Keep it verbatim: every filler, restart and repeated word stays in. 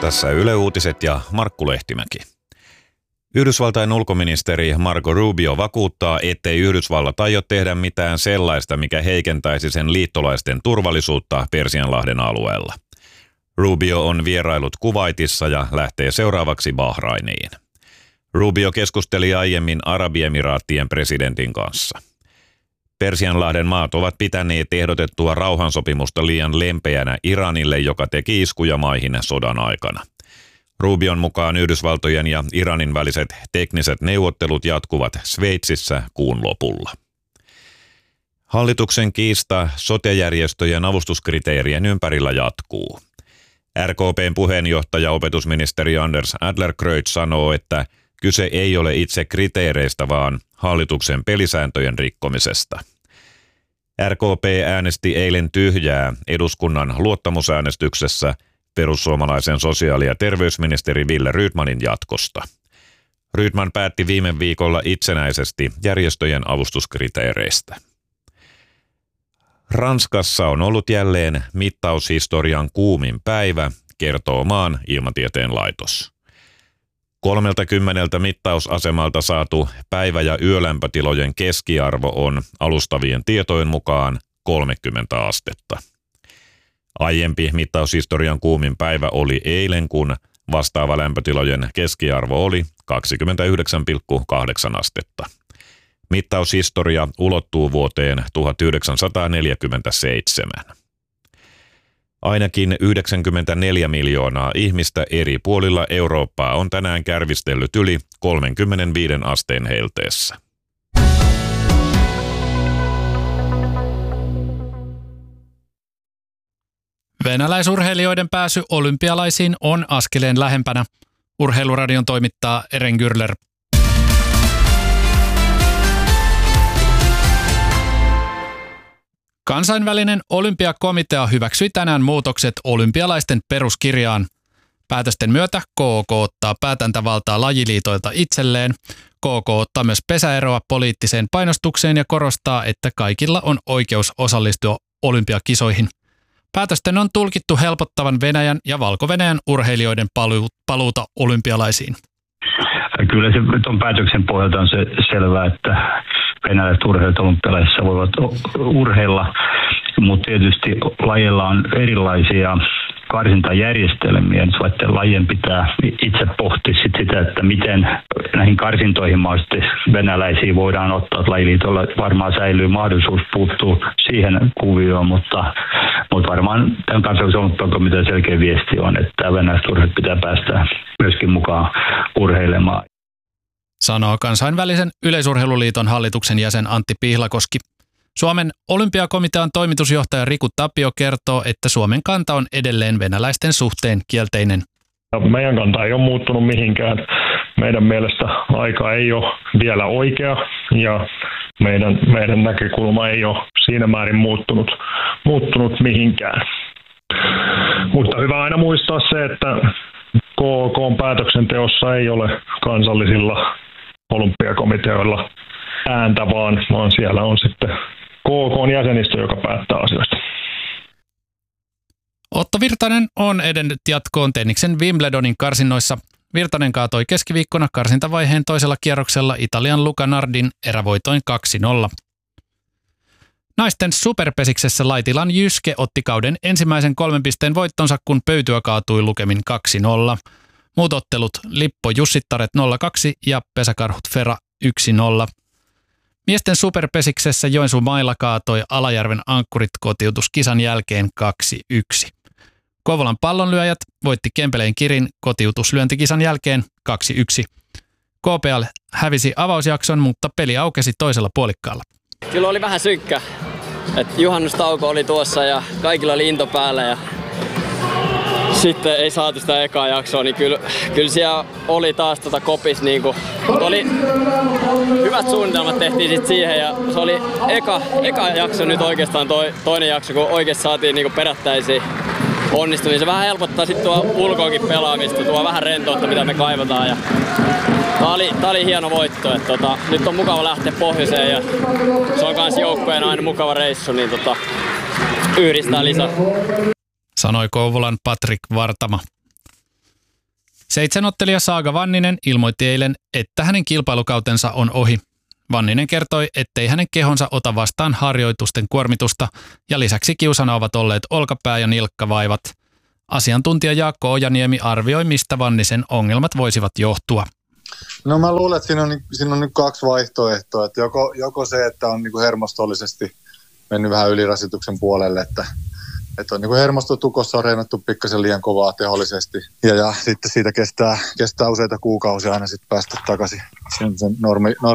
Tässä Yle Uutiset ja Markku Lehtimäki. Yhdysvaltain ulkoministeri Marco Rubio vakuuttaa, ettei Yhdysvallat aio tehdä mitään sellaista, mikä heikentäisi sen liittolaisten turvallisuutta Persianlahden alueella. Rubio on vierailut Kuwaitissa ja lähtee seuraavaksi Bahrainiin. Rubio keskusteli aiemmin Arabiemiraattien presidentin kanssa. Persianlahden maat ovat pitäneet ehdotettua rauhansopimusta liian lempeänä Iranille, joka teki iskuja maihin sodan aikana. Rubion mukaan Yhdysvaltojen ja Iranin väliset tekniset neuvottelut jatkuvat Sveitsissä kuun lopulla. Hallituksen kiista sote-järjestöjen avustuskriteerien ympärillä jatkuu. R K P:n puheenjohtaja opetusministeri Anders Adlercreutz sanoo, että kyse ei ole itse kriteereistä, vaan hallituksen pelisääntöjen rikkomisesta. R K P äänesti eilen tyhjää eduskunnan luottamusäänestyksessä perussuomalaisen sosiaali- ja terveysministeri Wille Rydmanin jatkosta. Rydman päätti viime viikolla itsenäisesti järjestöjen avustuskriteereistä. Ranskassa on ollut jälleen mittaushistorian kuumin päivä, kertoo maan ilmatieteen laitos. kolmekymmentä mittausasemalta saatu päivä- ja yölämpötilojen keskiarvo on alustavien tietojen mukaan kolmekymmentä astetta. Aiempi mittaushistorian kuumin päivä oli eilen, kun vastaava lämpötilojen keskiarvo oli kaksikymmentäyhdeksän pilkku kahdeksan astetta. Mittaushistoria ulottuu vuoteen tuhatyhdeksänsataaneljäkymmentäseitsemän. Ainakin yhdeksänkymmentäneljä miljoonaa ihmistä eri puolilla Eurooppaa on tänään kärvistellyt yli kolmekymmentäviisi asteen helteessä. Venäläisurheilijoiden pääsy olympialaisiin on askeleen lähempänä. Urheiluradion toimittaa Eren Gürler. Kansainvälinen olympiakomitea hyväksyi tänään muutokset olympialaisten peruskirjaan. Päätösten myötä K O K ottaa päätäntävaltaa lajiliitoilta itselleen. K O K ottaa myös pesäeroa poliittiseen painostukseen ja korostaa, että kaikilla on oikeus osallistua olympiakisoihin. Päätösten on tulkittu helpottavan Venäjän ja Valko-Venäjän urheilijoiden paluuta olympialaisiin. Kyllä se tuon päätöksen pohjalta on se selvää, että venäläiset urheilijat olympialaisissa voivat urheilla, mutta tietysti lajeilla on erilaisia karsintajärjestelmiä. Nyt lajien pitää itse pohtia sit sitä, että miten näihin karsintoihin mahdollisesti venäläisiä voidaan ottaa. Lajiliitolla varmaan säilyy mahdollisuus puuttua siihen kuvioon, mutta, mutta varmaan tämän kansallisen olympiakomitean selkeä viesti on, että venäläiset urheilijat pitää päästä myöskin mukaan urheilemaan. Sanoo kansainvälisen yleisurheiluliiton hallituksen jäsen Antti Pihlakoski. Suomen olympiakomitean toimitusjohtaja Riku Tapio kertoo, että Suomen kanta on edelleen venäläisten suhteen kielteinen. Meidän kanta ei ole muuttunut mihinkään. Meidän mielestä aika ei ole vielä oikea ja meidän, meidän näkökulma ei ole siinä määrin muuttunut, muuttunut mihinkään. Mutta hyvä aina muistaa se, että K O K:n päätöksenteossa ei ole kansallisilla olympiakomiteoilla ääntä, vaan, vaan siellä on sitten K O K:n jäsenistö, joka päättää asioista. Otto Virtanen on edennyt jatkoon tenniksen Wimbledonin karsinnoissa. Virtanen kaatoi keskiviikkona karsintavaiheen toisella kierroksella Italian Luca Nardin erävoitoin kaksi nolla. Naisten superpesiksessä Laitilan Jyske otti kauden ensimmäisen kolmen pisteen voittonsa, kun Pöytyä kaatui lukemin kaksi nolla. Muut ottelut Lippo Jussittaret nolla kaksi ja Pesäkarhut Fera yksi nolla. Miesten superpesiksessä Joensuu Maila kaatoi Alajärven Ankkurit kotiutuskisan jälkeen kaksi yksi. Kouvolan pallonlyöjät voitti Kempeleen Kirin kotiutuslyöntikisan jälkeen kaksi yksi. K P L hävisi avausjakson, mutta peli aukesi toisella puolikkaalla. Kyllä oli vähän synkkä. Et juhannustauko oli tuossa ja kaikilla oli into päällä ja sitten ei saatu sitä ekaa jaksoa, niin kyllä, kyllä siellä oli taas tota kopis niinku, oli hyvät suunnitelmat tehtiin sit siihen ja se oli eka, eka jakso nyt oikeastaan toi, toinen jakso, kun oikeesti saatiin niinku perättäisiin onnistumia. Se vähän helpottaa sit tuo ulkoakin pelaamista, tuo vähän rentoutta mitä me kaivataan ja tää oli, tää oli hieno voitto, että tota, nyt on mukava lähteä pohjoiseen ja se on kans joukkueen aina mukava reissu, niin tota, yhdistää lisää. Sanoi Kouvolan Patrik Vartama. Seitsemänottelija Saaga Vanninen ilmoitti eilen, että hänen kilpailukautensa on ohi. Vanninen kertoi, ettei hänen kehonsa ota vastaan harjoitusten kuormitusta ja lisäksi kiusana ovat olleet olkapää- ja nilkkavaivat. Asiantuntija Jaakko Ojaniemi arvioi, mistä Vannisen ongelmat voisivat johtua. No mä luulen, että siinä on, siinä on nyt kaksi vaihtoehtoa. Että joko, joko se, että on niin kuin hermostollisesti mennyt vähän ylirasituksen puolelle, että, että on niin kuin hermostotukossa on reenattu pikkasen liian kovaa tehollisesti. Ja, ja sitten siitä kestää, kestää useita kuukausia aina sitten päästä takaisin sen, sen normi, normi